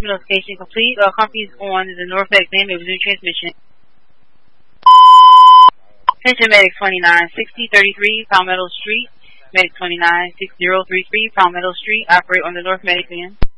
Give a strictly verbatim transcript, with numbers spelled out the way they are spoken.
notification complete. All companies on the North Medic van may resume transmission. Attention Medic twenty-nine sixty thirty-three Palmetto Street. Medic twenty-nine sixty thirty-three Palmetto Street. Operate on the North Medic van.